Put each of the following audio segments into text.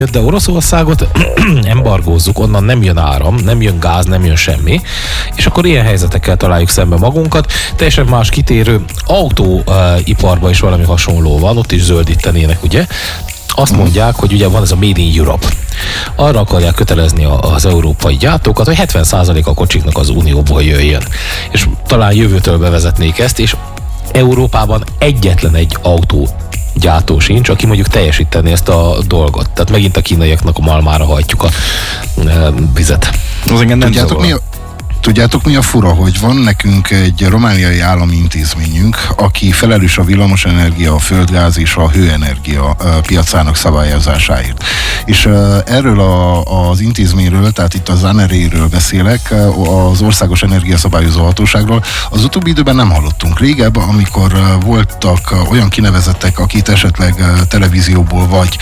De Oroszországot embargózzuk, onnan nem jön áram, nem jön gáz, nem jön semmi, és akkor ilyen helyzetekkel találjuk szembe magunkat. Teljesen más kitérő autóiparban is valami hasonló van, ott is zöldítenének, ugye? Azt mondják, hogy ugye van ez a Made in Europe. Arra akarják kötelezni az európai gyártókat, hogy 70% a kocsiknak az Unióból jöjjön. És talán jövőtől bevezetnék ezt, és Európában egyetlen egy autó gyártó sincs, aki mondjuk teljesíteni ezt a dolgot. Tehát megint a kínaiaknak a malmára hajtjuk a vizet. Az engem nem zavar. Tudjátok mi a fura, hogy van nekünk egy romániai állami intézményünk, aki felelős a villamosenergia, a földgáz és a hőenergia piacának szabályozásáért. És erről az intézményről, tehát itt az ANERE-ről beszélek, az Országos Energiaszabályozó Hatóságról, az utóbbi időben nem hallottunk. Régebb, amikor voltak olyan kinevezettek, akit esetleg televízióból vagy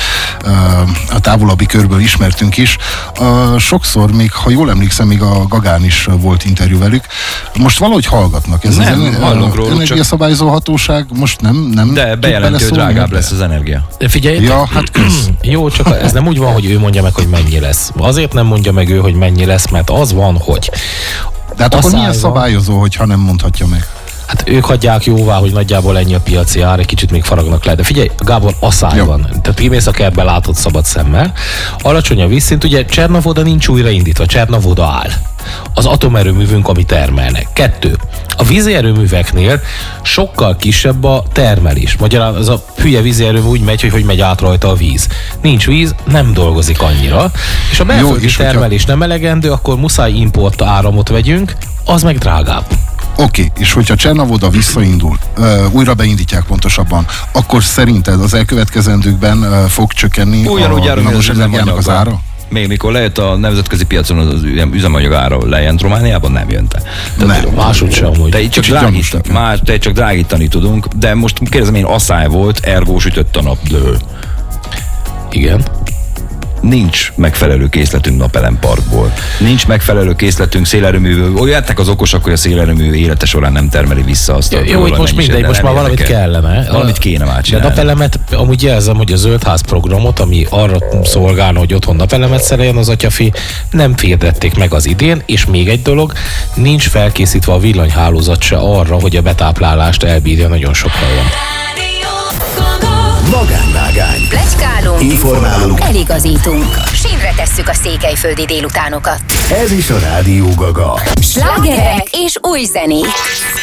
a távolabbi körből ismertünk is, sokszor még, ha jól emlékszem, még a Gagán is volt interjú velük. Most valahogy hallgatnak. Ez nem, hallunk róluk, energiaszabályozó hatóság most nem de bejelenti, hogy drágább lesz az energia. Figyelj, ja, hát kösz. Jó, csak ez nem úgy van, hogy ő mondja meg, hogy mennyi lesz. Azért nem mondja meg ő, hogy mennyi lesz, mert az van, hogy de hát akkor milyen szabályozó, hogyha nem mondhatja meg? Hát ők hagyják jóvá, hogy nagyjából ennyi a piaci ár, egy kicsit még faragnak le. De figyelj, Gábor, asszály van. Tehát kimész a kertbe, látod szabad szemmel. Alacsony a vízszint, ugye Csernavoda nincs újraindítva, Csernavoda áll. Az atomerőművünk, ami termelnek. 2. A vízierőműveknél sokkal kisebb a termelés. Magyarán az a hülye vízierőmű úgy megy, hogy megy át rajta a víz. Nincs víz, nem dolgozik annyira. És a belföldi termelés nem elegendő, akkor muszáj import áramot vegyünk, az meg drágább. Oké, és hogyha Csernavoda visszaindul, újra beindítják pontosabban, akkor szerinted az elkövetkezendőkben fog csökkenni a villamosenergiának az ára? Még mikor lejött a nemzetközi piacon az üzemanyag ára, lejjent Romániában, nem jön te. Nem, máshogy sem amúgy. Te csak drágítani tudunk, de most kérdezem én, asszály volt, ergo sütött a nap, dől. Igen. Nincs megfelelő készletünk napelemparkból. Nincs megfelelő készletünk szélerőművől. Jöttek az okosak, hogy a szélerőmű élete során nem termeli vissza azt a jó, hogy most mindegy, most már valamit kellene. Valamit kéne már csinálni. De napelemet, amúgy jelzem, hogy a Zöldház programot, ami arra szolgálna, hogy otthon napelemet szereljen az atyafi, nem firdették meg az idén, és még egy dolog, nincs felkészítve a villanyhálózat se arra, hogy a betáplálást elbírja nagyon sok helyen. Magánvágány. Pletykálunk, informálunk, eligazítunk. Sínre tesszük a székelyföldi délutánokat. Ez is a Rádió Gaga. Slágerek és új zenék.